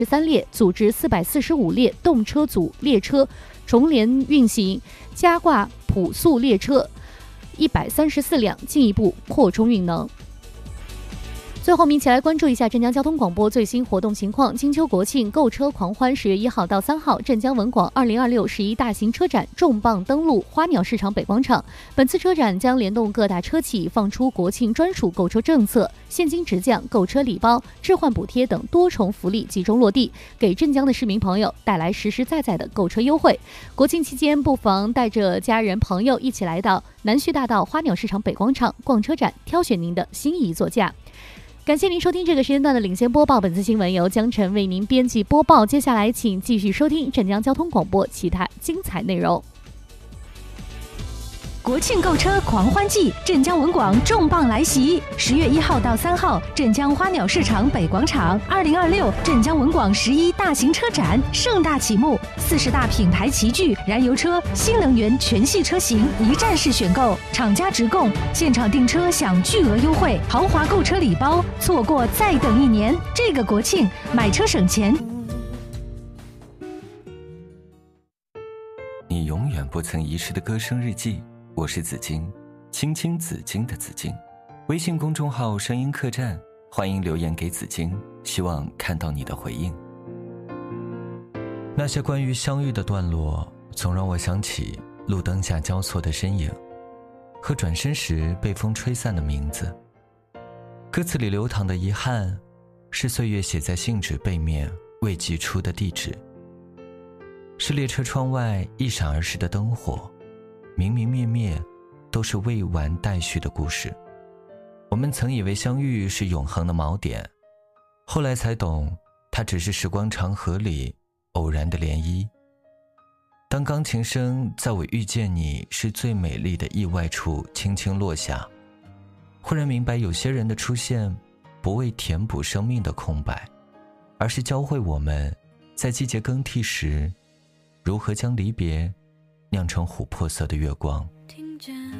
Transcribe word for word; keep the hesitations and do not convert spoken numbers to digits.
十三列，组织四百四十五列动车组列车重联运行，加挂普速列车一百三十四辆，进一步扩充运能。最后，我们一起来关注一下镇江交通广播最新活动情况。金秋国庆购车狂欢，十月一号到三号，镇江文广二零二六十一大型车展重磅登陆花鸟市场北广场。本次车展将联动各大车企，放出国庆专属购车政策，现金直降、购车礼包、置换补贴等多重福利集中落地，给镇江的市民朋友带来实实在在的购车优惠。国庆期间，不妨带着家人朋友一起来到南旭大道花鸟市场北广场逛车展，挑选您的心仪座驾。感谢您收听这个时间段的领先播报，本次新闻由江晨为您编辑播报。接下来请继续收听镇江交通广播其他精彩内容。 国庆购车狂欢季，镇江文广重磅来袭！十月一号到三号，镇江花鸟市场北广场，二零二六镇江文广十一大型车展盛大启幕，四十大品牌齐聚，燃油车、新能源全系车型一站式选购，厂家直供，现场订车享巨额优惠，豪华购车礼包，错过再等一年。这个国庆买车省钱。 你永远不曾遗失的歌声日记。我是紫金，青青紫金的紫金。微信公众号声音客栈，欢迎留言给紫金，希望看到你的回应。那些关于相遇的段落，总让我想起路灯下交错的身影，和转身时被风吹散的名字。歌词里流淌的遗憾，是岁月写在信纸背面未寄出的地址，是列车窗外一闪而逝的灯火，明明灭灭都是未完待续的故事。我们曾以为相遇是永恒的锚点，后来才懂它只是时光长河里偶然的涟漪。当钢琴声在我遇见你是最美丽的意外处轻轻落下，忽然明白有些人的出现不为填补生命的空白，而是教会我们在季节更替时如何将离别酿成琥珀色的月光。 听见